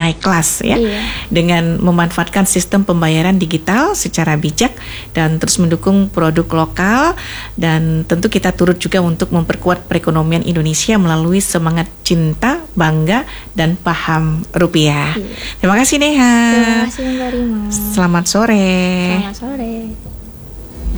high class ya. Iya. Dengan memanfaatkan sistem pembayaran digital secara bijak dan terus mendukung produk lokal, dan tentu kita turut juga untuk memperkuat perekonomian Indonesia melalui semangat cinta, bangga dan paham rupiah. Iya. Terima kasih Neha. Terima kasih Mbak Rima. Selamat sore. Selamat sore.